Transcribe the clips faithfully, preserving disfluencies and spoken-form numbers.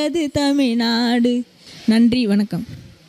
அது தமிழ்நாடு. நன்றி, வணக்கம்.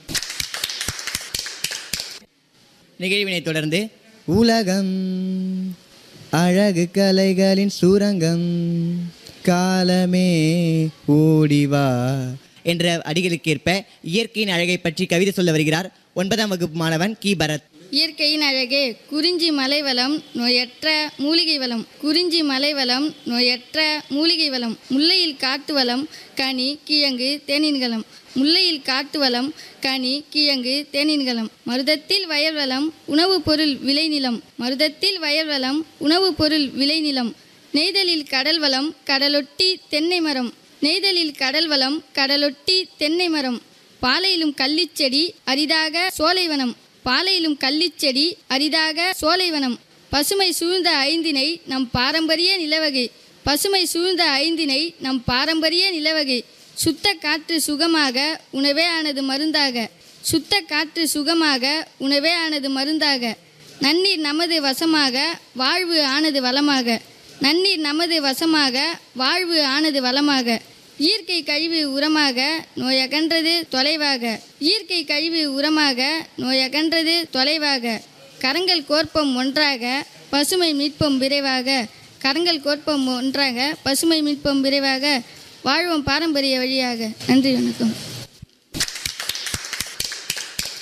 நிகழ்வினை தொடர்ந்து உலகம் அழகு கலைகளின் சுரங்கம் காலமே ஓடிவா என்ற அடிகளுக்கேற்ப இயற்கையின் அழகை பற்றி கவிதை சொல்ல வருகிறார் ஒன்பதாம் வகுப்பு மாணவன் கி பரத். இயற்கையின் அழகே குறிஞ்சி மலைவளம் நோயற்ற மூலிகை வளம். குறிஞ்சி மலைவளம் நோயற்ற மூலிகை வளம். முல்லையில் காட்டு வளம் கனி கிழங்கு தேனின்களம். முல்லையில் காட்டு வளம் கனி கிழங்கு தேனின்களம். மருதத்தில் வயல் வளம் உணவு பொருள் விளைநிலம். மருதத்தில் வயல் வளம் உணவு பொருள் விளைநிலம். நெய்தலில் கடல் வளம் கடலொட்டி தென்னை மரம். நெய்தலில் கடல் வளம் கடலொட்டி தென்னை மரம். பாலையிலும் கள்ளிச்செடி அரிதாக சோலைவனம். பாலையிலும் கள்ளிச்செடி அரிதாக சோலைவனம். பசுமை சூழ்ந்த ஐந்தினை நம் பாரம்பரிய நிலவகை. பசுமை சூழ்ந்த ஐந்தினை நம் பாரம்பரிய நிலவகை. சுத்த காற்று சுகமாக உணவே ஆனது மருந்தாக. சுத்த காற்று சுகமாக உணவே ஆனது மருந்தாக. நன்னீர் நமது வசமாக வாழ்வு ஆனது வளமாக. நன்னீர் நமது வசமாக வாழ்வு ஆனது வளமாக. இயற்கை கழிவு உரமாக நோயகன்றது தொலைவாக. இயற்கை கழிவு உரமாக நோயகன்றது தொலைவாக. கரங்கள் கோர்ப்பம் ஒன்றாக பசுமை மீட்போம் விரைவாக. கரங்கள் கோர்ப்பம் ஒன்றாக பசுமை மீட்போம் விரைவாக. வாழ்வோம் பாரம்பரிய வழியாக. நன்றி, வணக்கம்.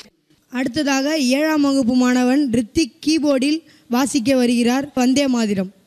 அடுத்ததாக ஏழாம் வகுப்பு மாணவன் ரித்திக் கீபோர்டில் வாசிக்க வருகிறார் வந்தே மாதிரம்.